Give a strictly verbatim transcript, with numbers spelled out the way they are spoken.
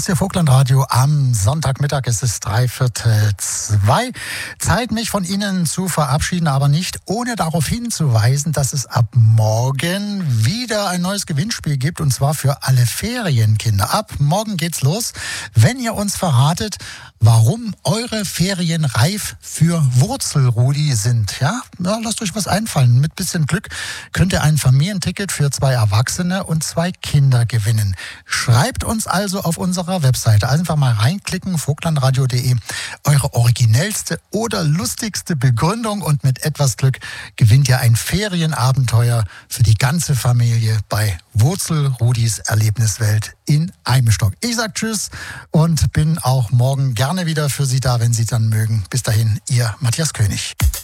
ist Ihr Vogtlandradio am Sonntagmittag. Es ist drei Viertel zwei. Zeit, mich von Ihnen zu verabschieden, aber nicht ohne darauf hinzuweisen, dass es ab morgen wieder ein neues Gewinnspiel gibt, und zwar für alle Ferienkinder. Ab morgen geht's los, wenn ihr uns verratet, warum eure Ferien reif für Wurzelrudi sind. Ja, ja, lasst euch was einfallen. Mit bisschen Glück könnt ihr ein Familienticket für zwei Erwachsene und zwei Kinder gewinnen. Schreibt uns also auf unserer Webseite. Einfach mal reinklicken, vogtlandradio punkt de. Eure originellste oder lustigste Begründung, und mit etwas Glück gewinnt ihr ein Ferienabenteuer für die ganze Familie bei Wurzelrudis Erlebniswelt in Eibenstock. Ich sag Tschüss und bin auch morgen gerne wieder für Sie da, wenn Sie dann mögen. Bis dahin, Ihr Matthias König.